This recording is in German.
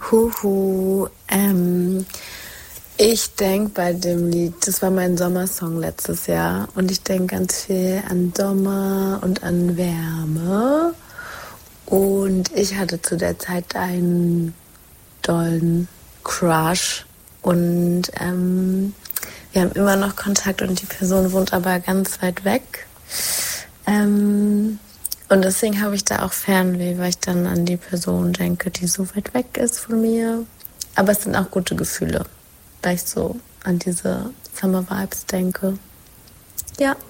Huhu, ich denke bei dem Lied, das war mein Sommersong letztes Jahr und ich denke ganz viel an Sommer und an Wärme und ich hatte zu der Zeit einen dollen Crush und wir haben immer noch Kontakt und die Person wohnt aber ganz weit weg. Und deswegen habe ich da auch Fernweh, weil ich dann an die Person denke, die so weit weg ist von mir. Aber es sind auch gute Gefühle, weil ich so an diese Summer Vibes denke. Ja.